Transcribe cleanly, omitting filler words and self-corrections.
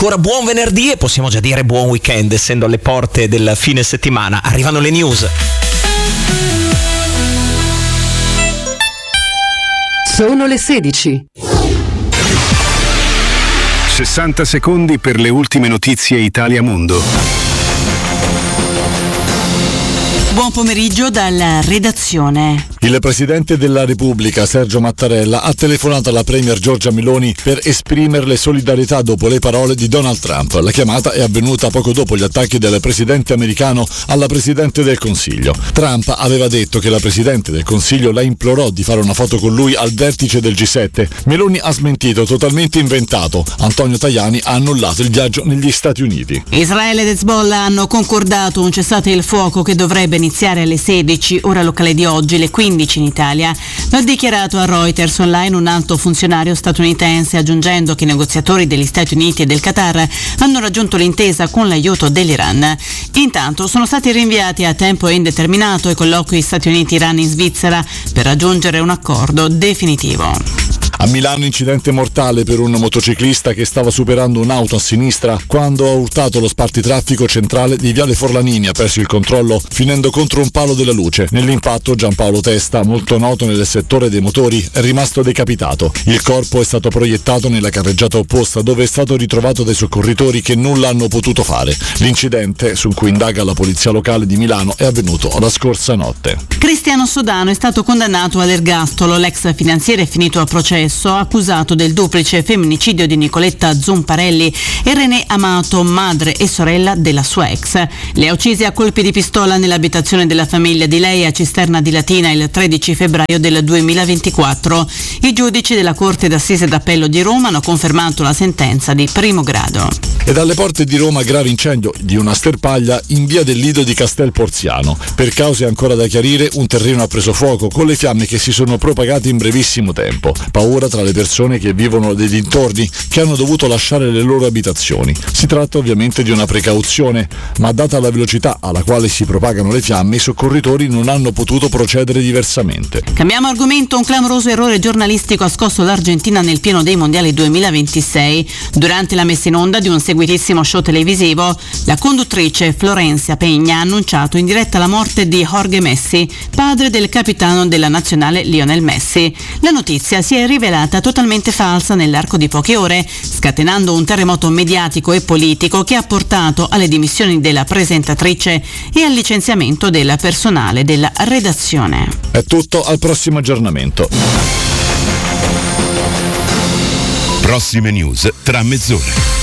Ancora buon venerdì e possiamo già dire buon weekend, essendo alle porte del fine settimana. Arrivano le news. Sono le 16. 60 secondi per le ultime notizie Italia Mondo. Buon pomeriggio dalla redazione. Il Presidente della Repubblica, Sergio Mattarella, ha telefonato alla Premier Giorgia Meloni per esprimerle solidarietà dopo le parole di Donald Trump. La chiamata è avvenuta poco dopo gli attacchi del Presidente americano alla Presidente del Consiglio. Trump aveva detto che la Presidente del Consiglio la implorò di fare una foto con lui al vertice del G7. Meloni ha smentito, totalmente inventato. Antonio Tajani ha annullato il viaggio negli Stati Uniti. Israele ed Hezbollah hanno concordato un cessate il fuoco che dovrebbe iniziare alle 16, ora locale di oggi, le 15 in Italia. Lo ha dichiarato a Reuters online un alto funzionario statunitense, aggiungendo che i negoziatori degli Stati Uniti e del Qatar hanno raggiunto l'intesa con l'aiuto dell'Iran. Intanto sono stati rinviati a tempo indeterminato i colloqui Stati Uniti-Iran in Svizzera per raggiungere un accordo definitivo. A Milano incidente mortale per un motociclista che stava superando un'auto a sinistra quando ha urtato lo spartitraffico centrale di Viale Forlanini, ha perso il controllo finendo contro un palo della luce. Nell'impatto Giampaolo Testa, molto noto nel settore dei motori, è rimasto decapitato. Il corpo è stato proiettato nella carreggiata opposta dove è stato ritrovato dai soccorritori che nulla hanno potuto fare. L'incidente, su cui indaga la polizia locale di Milano, è avvenuto la scorsa notte. Cristiano Sodano è stato condannato all'ergastolo. L'ex finanziere è finito a processo, accusato del duplice femminicidio di Nicoletta Zumparelli e René Amato, madre e sorella della sua ex. Le ha uccise a colpi di pistola nell'abitazione della famiglia di lei a Cisterna di Latina il 13 febbraio del 2024. I giudici della Corte d'Assise d'Appello di Roma hanno confermato la sentenza di primo grado. E dalle porte di Roma grave incendio di una sterpaglia in via del Lido di Castel Porziano. Per cause ancora da chiarire, un terreno ha preso fuoco con le fiamme che si sono propagate in brevissimo tempo. Paura tra le persone che vivono nei dintorni, che hanno dovuto lasciare le loro abitazioni. Si tratta ovviamente di una precauzione, ma data la velocità alla quale si propagano le fiamme, i soccorritori non hanno potuto procedere diversamente. Cambiamo argomento. Un clamoroso errore giornalistico ha scosso l'Argentina nel pieno dei mondiali 2026. Durante la messa in onda di un seguitissimo show televisivo, la conduttrice Florencia Peña ha annunciato in diretta la morte di Jorge Messi, padre del capitano della nazionale Lionel Messi. La notizia si è rivelata totalmente falsa nell'arco di poche ore, scatenando un terremoto mediatico e politico che ha portato alle dimissioni della presentatrice e al licenziamento del personale della redazione. È tutto, al prossimo aggiornamento. Prossime news tra mezz'ora.